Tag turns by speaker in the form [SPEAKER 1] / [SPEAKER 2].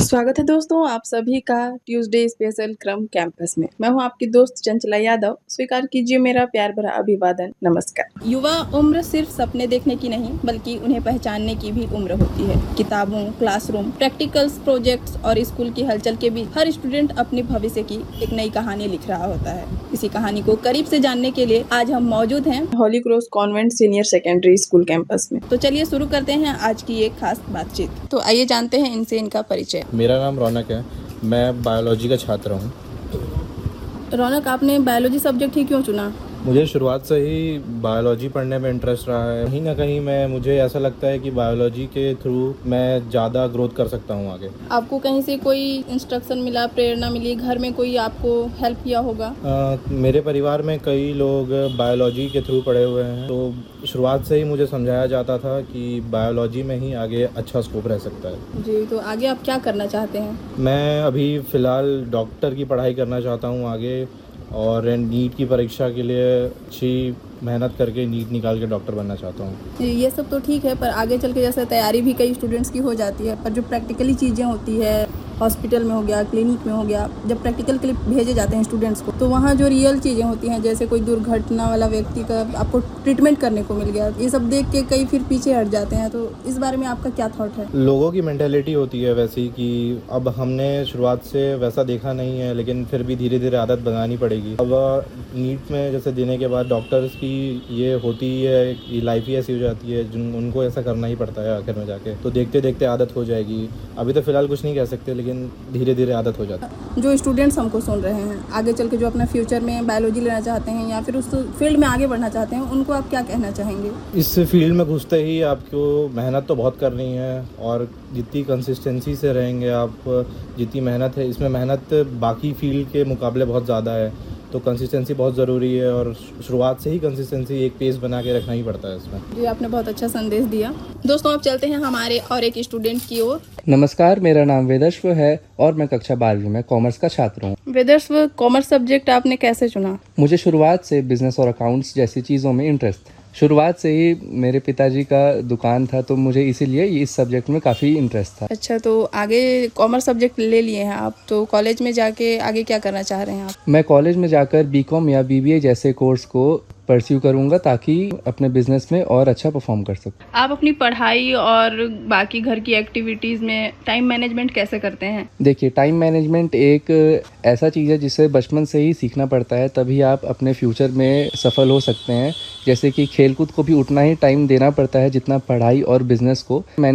[SPEAKER 1] स्वागत है दोस्तों आप सभी का ट्यूसडे स्पेशल क्रम कैंपस में। मैं हूं आपकी दोस्त चंचला यादव। स्वीकार कीजिए मेरा प्यार भरा अभिवादन। नमस्कार। युवा उम्र सिर्फ सपने देखने की नहीं बल्कि उन्हें पहचानने की भी उम्र होती है। किताबों, क्लासरूम, प्रैक्टिकल्स, प्रोजेक्ट्स और स्कूल की हलचल के बीच हर स्टूडेंट अपने भविष्य की एक नई कहानी लिख रहा होता है। इसी कहानी को करीब से जानने के लिए आज हम मौजूद हैं Holi cross convent senior secondary school campus में। तो चलिए शुरू करते हैं आज की एक खास बातचीत। तो आइए जानते हैं इनसे इनका परिचय।
[SPEAKER 2] मेरा नाम रौनक है। मैं बायोलॉजी का छात्र हूँ।
[SPEAKER 1] रौनक, आपने बायोलॉजी सब्जेक्ट ही क्यों चुना?
[SPEAKER 2] मुझे शुरुआत से ही बायोलॉजी पढ़ने में इंटरेस्ट रहा है। कहीं ना कहीं मुझे ऐसा लगता है कि बायोलॉजी के थ्रू मैं ज़्यादा ग्रोथ कर सकता हूँ आगे।
[SPEAKER 1] आपको कहीं से कोई इंस्ट्रक्शन मिला, प्रेरणा मिली, घर में कोई आपको हेल्प किया होगा?
[SPEAKER 2] मेरे परिवार में कई लोग बायोलॉजी के थ्रू पढ़े हुए हैं, तो शुरुआत से ही मुझे समझाया जाता था कि बायोलॉजी में ही आगे अच्छा स्कोप रह सकता है।
[SPEAKER 1] जी, तो आगे आप क्या करना चाहते हैं?
[SPEAKER 2] मैं अभी फ़िलहाल डॉक्टर की पढ़ाई करना चाहता हूँ आगे, और नीट की परीक्षा के लिए अच्छी मेहनत करके नीट निकाल के डॉक्टर बनना चाहता हूँ।
[SPEAKER 1] ये सब तो ठीक है, पर आगे चल के जैसे तैयारी भी कई स्टूडेंट्स की हो जाती है, पर जो प्रैक्टिकली चीज़ें होती है, हॉस्पिटल में हो गया, क्लिनिक में हो गया, जब प्रैक्टिकल के लिए भेजे जाते हैं स्टूडेंट्स को, तो वहाँ जो रियल चीज़ें होती हैं, जैसे कोई दुर्घटना वाला व्यक्ति का आपको ट्रीटमेंट करने को मिल गया, ये सब देख के कई फिर पीछे हट जाते हैं। तो इस बारे में आपका क्या थॉट है?
[SPEAKER 2] लोगों की मेंटालिटी होती है वैसी कि अब हमने शुरुआत से वैसा देखा नहीं है, लेकिन फिर भी धीरे धीरे आदत बनानी पड़ेगी। अब नीट में जैसे देने के बाद डॉक्टर्स की ये होती है कि लाइफ ही ऐसी हो जाती है, जिन उनको ऐसा करना ही पड़ता है आखिर में जाके, तो देखते देखते आदत हो जाएगी। अभी तो फ़िलहाल कुछ नहीं कह सकते, लेकिन धीरे धीरे आदत हो जाती है।
[SPEAKER 1] जो स्टूडेंट्स हमको सुन रहे हैं, आगे चल के जो अपना फ्यूचर में बायोलॉजी लेना चाहते हैं या फिर उस फील्ड में आगे बढ़ना चाहते हैं, उनको आप क्या कहना चाहेंगे?
[SPEAKER 2] इस फील्ड में घुसते ही आपको मेहनत तो बहुत करनी है, और जितनी कंसिस्टेंसी से रहेंगे आप, जितनी मेहनत है इसमें, मेहनत बाकी फील्ड के मुकाबले बहुत ज़्यादा है, तो कंसिस्टेंसी बहुत ज़रूरी है, और शुरुआत से ही कंसिस्टेंसी एक पेस बना के रखना ही पड़ता है इसमें।
[SPEAKER 1] जी, आपने बहुत अच्छा संदेश दिया। दोस्तों, अब चलते हैं हमारे और एक स्टूडेंट की ओर।
[SPEAKER 3] नमस्कार, मेरा नाम वेदर्श्व है और मैं कक्षा 12वीं में कॉमर्स का छात्र हूँ।
[SPEAKER 1] वेदर्श्व, कॉमर्स सब्जेक्ट आपने कैसे चुना?
[SPEAKER 3] मुझे शुरुआत से बिजनेस और अकाउंट्स जैसी चीज़ों में इंटरेस्ट था। शुरुआत से ही मेरे पिताजी का दुकान था, तो मुझे इसीलिए इस सब्जेक्ट में काफ़ी इंटरेस्ट था।
[SPEAKER 1] अच्छा, तो आगे कॉमर्स सब्जेक्ट ले लिए हैं आप, तो कॉलेज में जाके आगे क्या करना चाह रहे हैं आप?
[SPEAKER 3] मैं कॉलेज में जाकर बीकॉम या बीबीए जैसे कोर्स को परस्यू करूँगा ताकि अपने बिजनेस में और अच्छा परफॉर्म कर सकूँ।
[SPEAKER 1] आप अपनी पढ़ाई और बाकी घर की एक्टिविटीज़ में टाइम मैनेजमेंट कैसे करते हैं?
[SPEAKER 3] देखिए, टाइम मैनेजमेंट एक ऐसा चीज़ है जिसे बचपन से ही सीखना पड़ता है, तभी आप अपने फ्यूचर में सफल हो सकते हैं। जैसे कि खेलकूद को भी उतना ही टाइम देना पड़ता है जितना पढ़ाई और बिजनेस को।